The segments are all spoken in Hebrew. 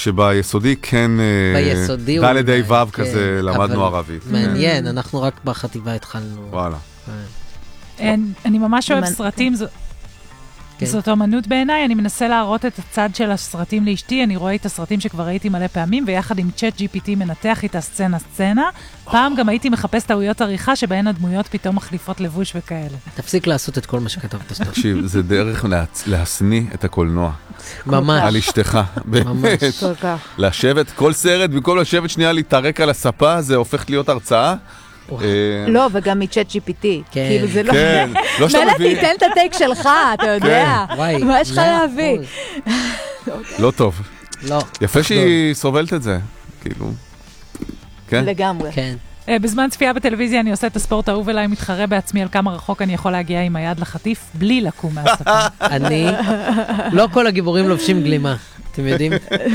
שביסודי כן, ביסודי ד' ה' ו' כזה למדנו ערבית. מעניין, אנחנו רק בחטיבה התחלנו. וואלה. אני ממש אוהב סרטים, זאת אומנות בעיניי, אני מנסה להראות את הצד של הסרטים לאשתי, אני רואה את הסרטים שכבר ראיתי מלא פעמים, ויחד עם צ'אט GPT מנתח את הסצנה. פעם גם הייתי מחפש טעויות עריכה, שבהן הדמויות פתאום מחליפות לבוש וכאלה. תפסיק לעשות את כל מה שכתבת. תקשיב, זה דרך להסניא את הקולנוע. ממש. על אשתך, באמת. כל כך. לשבת, כל סרט, במקום לשבת שנייה להתערק על הספה, זה הופך להיות הרצאה. לא, וגם מצ'אט GPT. כאילו זה לא... כן, לא שאתה מלא מביא. תיתן את הטייק שלך, אתה יודע. מה יש לך להביא? לא טוב. לא. יפה שהיא סובלת את זה. כאילו. כן? לגמרי. כן. בזמן צפייה בטלוויזיה אני עושה את הספורט האהוב אליי, מתחרה בעצמי על כמה רחוק אני יכול להגיע עם היד לחטיף, בלי לקום מהספה. אני, לא כל הגיבורים לובשים גלימה, אתם יודעים?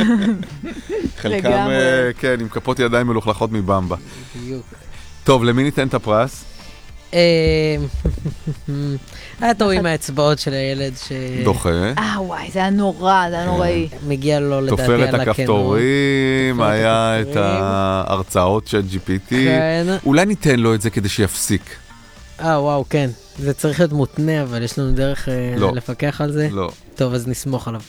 חלקם, כן, עם כפות ידיים מלוכלכות מבמבה. בדיוק. טוב, למי ניתן את הפרס? היה טוב עם האצבעות של הילד ש... דוחה. וואי, זה היה נורא, זה היה נוראי. מגיע לו לדעתי על תופר את הכנות. הכפתורים, היה את ההרצאות של GPT. אולי ניתן לו את זה כדי שיפסיק. וואו, כן. זה צריך להיות מותנה, אבל יש לנו דרך לפקח על זה? לא. טוב, אז נסמוך עליו.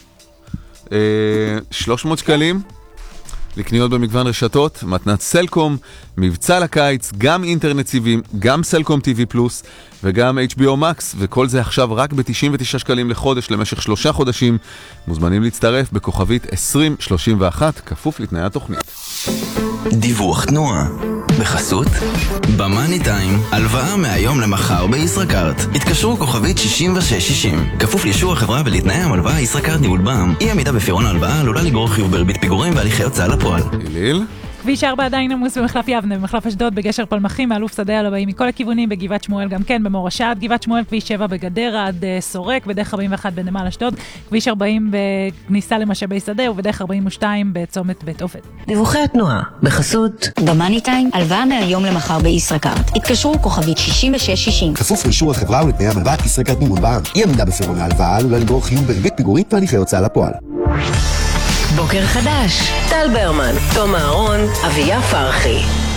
300 שקלים. לקניות במגוון רשתות, מתנת סלקום, מבצע לקיץ, גם אינטרנט סיבים, גם סלקום TV פלוס וגם HBO Max, וכל זה עכשיו רק ב-99 שקלים לחודש למשך 3 חודשים. מוזמנים להצטרף בכוכבית 2031, כפוף לתנאי התוכנית. דיווח תנועה בחסות במאני טיים, הלוואה מהיום למחר בישראכרט. התקשרו כוכבית 6660, כפוף לאישור החברה ולתנאי המלוואה. ישראכרט ניהול בע"מ. אי עמידה בפירעון ההלוואה עלולה לגרור חיוב בריבית פיגורים והליכי הוצאה לפועל. איליל? כביש 4 עדיין עמוס במחלף יבנה, במחלף אשדוד, בגשר פלמחים, מאלוף שדה על הבאים מכל הכיוונים, בגבעת שמואל גם כן, במורשה עד גבעת שמואל, כביש 7 בגדרה עד סורק, בדרך 41 בנמל אשדוד, כביש 40 בכניסה למשאבי שדה, ובדרך 42 בצומת בית אופן. דיווחי התנועה בחסות במאני טיים, הלוואה מהיום למחר בישראכרט. התקשרו כוכבית 6660. כפוף לאישור החברה ולתנאי המלווה. ישראכרט ניהול בע"מ. אי עמידה בפירעון ההלוואה עלולה לגרור חיוב בריבית פיגורים והליכי הוצאה לפועל. בוקר חדש, טל ברמן, תום אהרון, אביה פרחי.